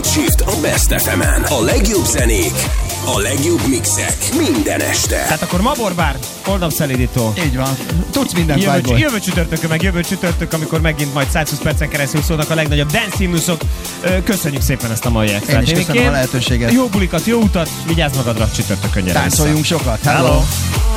Night Shift a Best FM-en. A legjobb zenék, a legjobb mixek minden este. Tehát akkor Maborbár, oldalszelídító. Így van. Tudsz mindent vágyból. Jövő csütörtök, amikor megint majd 120 percen keresztül szólnak a legnagyobb dance himnuszok. Köszönjük szépen ezt a mai extrát. Én is köszönöm a lehetőséget. Jó bulikat, jó utat, vigyázz magadra, csütörtökön gyere. Táncoljunk sokat. Hello.